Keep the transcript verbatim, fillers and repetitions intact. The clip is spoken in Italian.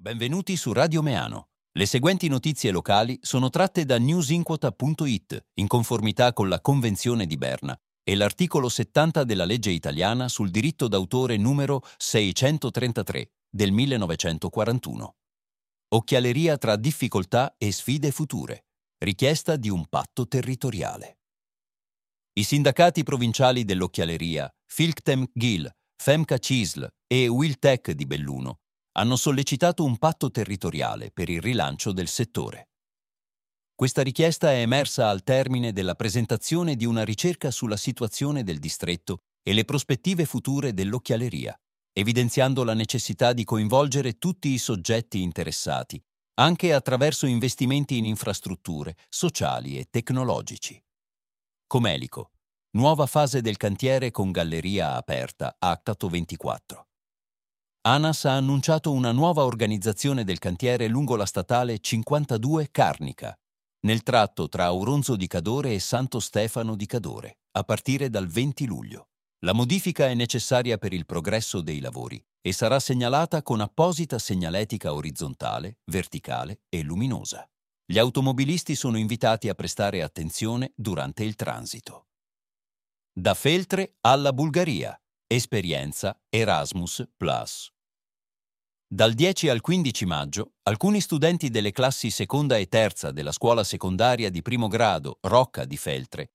Benvenuti su Radio Meano. Le seguenti notizie locali sono tratte da newsinquota punto it, in conformità con la Convenzione di Berna e l'articolo settanta della legge italiana sul diritto d'autore numero seicentotrentatré del millenovecentoquarantuno. Occhialeria tra difficoltà e sfide future. Richiesta di un patto territoriale. I sindacati provinciali dell'occhialeria, Filctem Gil, Femca Cisl e Wiltec di Belluno hanno sollecitato un patto territoriale per il rilancio del settore. Questa richiesta è emersa al termine della presentazione di una ricerca sulla situazione del distretto e le prospettive future dell'occhialeria, evidenziando la necessità di coinvolgere tutti i soggetti interessati, anche attraverso investimenti in infrastrutture sociali e tecnologici. Comelico. Nuova fase del cantiere con galleria aperta Actato ventiquattro. ANAS ha annunciato una nuova organizzazione del cantiere lungo la statale cinquantadue Carnica, nel tratto tra Auronzo di Cadore e Santo Stefano di Cadore, a partire dal venti luglio. La modifica è necessaria per il progresso dei lavori e sarà segnalata con apposita segnaletica orizzontale, verticale e luminosa. Gli automobilisti sono invitati a prestare attenzione durante il transito. Da Feltre alla Bulgaria. Esperienza Erasmus Plus. Dal dieci al quindici maggio, alcuni studenti delle classi seconda e terza della scuola secondaria di primo grado Rocca di Feltre